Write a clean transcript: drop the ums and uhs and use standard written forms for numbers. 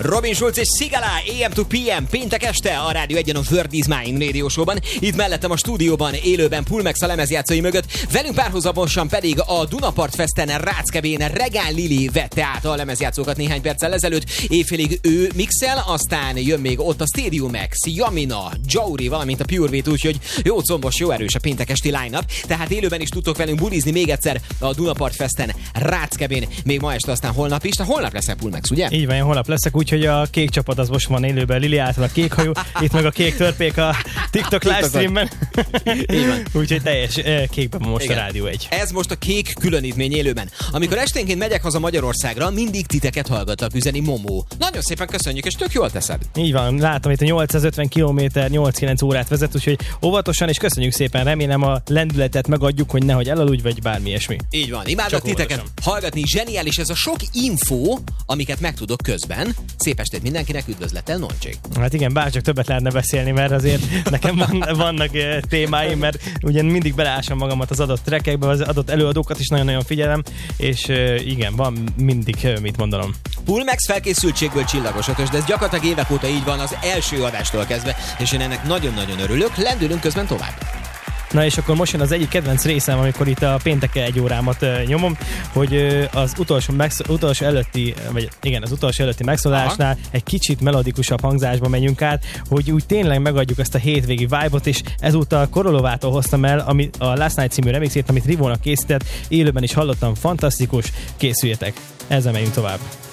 Robin Schulz és Sigala, AM to PM, péntek este a Rádió 1-en a World is Mine Radio Show-ban. Itt mellettem a stúdióban, élőben Pulmex a lemezjátszói mögött, velünk párhuzamosan pedig a Dunapart Festen Ráckebén Regál Lili vette át a lemezjátszókat néhány perccel ezelőtt. Éjfélig ő mixel, aztán jön még ott a Stadium X, Jamina, Jauri, valamint a Pure Wheat, úgyhogy jó combos, jó erős a péntek esti line-up. Tehát élőben is tudtok velünk bulizni még egyszer a Dunapart Festen Ráckebén. Még ma este, aztán holnap is. Holnap leszek Pulmex, ugye? Így van, holnap leszek, úgyhogy a kék csapat az most van élőben, Lili által a kék hajú, itt meg a kék törpék a TikTok livestreamben. Úgyhogy teljes kékben van most. Igen. A Rádió 1. Ez most a kék különítmény élőben. Amikor esténként megyek haza Magyarországra, mindig titeket hallgatlak, üzeni Momó. Nagyon szépen köszönjük, és tök jól teszed. Így van, látom itt a 850 km, 8-9 órát vezet, úgyhogy óvatosan, és köszönjük szépen, remélem a lendületet megadjuk, hogy nehogy elaludj, vagy bármi ilyesmi. Így van, imádok titeket hallgatni, zseniális ez a sok info, amiket megtudok közben. Szép estét mindenkinek, üdvözlettel, Noncsék. Hát igen, bárcsak többet lehetne beszélni, mert azért nekem vannak témáim, mert ugyan mindig beleásom magamat az adott trackekbe, az adott előadókat is nagyon-nagyon figyelem, és igen, van mindig mit mondanom. Pulmex felkészültségből csillagos ötös, de ez gyakorlatilag évek óta így van az első adástól kezdve, és én ennek nagyon-nagyon örülök, lendülünk közben tovább. Na és akkor most jön az egyik kedvenc részem, amikor itt a péntek 1 órámat nyomom, hogy az utolsó előtti megszólásnál egy kicsit melodikusabb hangzásba megyünk át, hogy úgy tényleg megadjuk ezt a hétvégi vibe-ot, és ezúttal Korolovától hoztam el a Last Night című remixét, amit Rivónak készített, élőben is hallottam, fantasztikus, készüljetek, ezzel megyünk tovább.